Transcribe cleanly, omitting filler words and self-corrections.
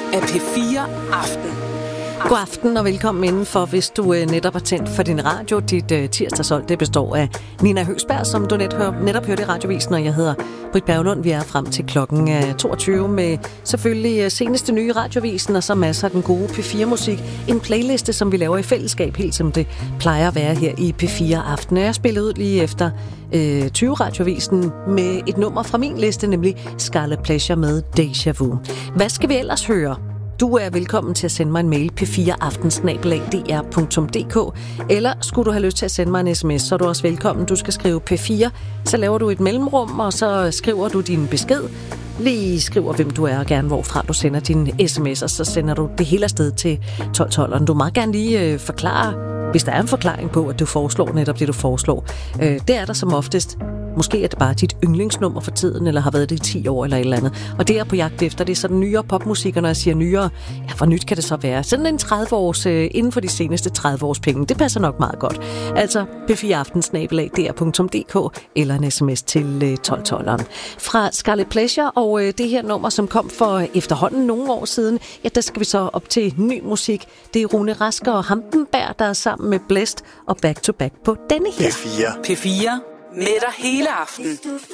af P4 Aften. God aften og velkommen indenfor, hvis du netop har tændt for din radio. Dit tirsdagshold, det består af Nina Høgsberg, som du netop hørte i radiovisen, og jeg hedder Britt Berglund. Vi er frem til klokken 22 med selvfølgelig seneste nye radiovisen, og så masser af den gode P4-musik. En playliste, som vi laver i fællesskab, helt som det plejer at være her i P4 Aften. Jeg spillede ud lige efter 20-radiovisen med et nummer fra min liste, nemlig Scarlet Pleasure med Deja Vu. Hvad skal vi ellers høre? Du er velkommen til at sende mig en mail p4aften@dr.dk, eller skulle du have lyst til at sende mig en sms, så er du også velkommen. Du skal skrive P4, så laver du et mellemrum, og så skriver du din besked. Lige skriver, hvem du er, og gerne hvorfra du sender din sms, og så sender du det hele afsted til 1212'eren. Du må meget gerne lige forklare, hvis der er en forklaring på, at du foreslår netop det, du foreslår. Det er der som oftest. Måske er det bare dit yndlingsnummer for tiden, eller har været det i 10 år, eller et eller andet. Og det er på jagt efter, det er sådan nyere popmusik, og når jeg siger nyere, ja, hvor nyt kan det så være? Sådan en 30 års, inden for de seneste 30 års penge, det passer nok meget godt. Altså p4aften@dr.dk, eller en sms til 1212'eren. Fra Scarlet Pleasure, og det her nummer, som kom for efterhånden nogle år siden, ja, der skal vi så op til ny musik. Det er Rune Rasker og Hampenberg, der er sammen med Blæst og Back to Back på denne her. P4 med dig hele aften.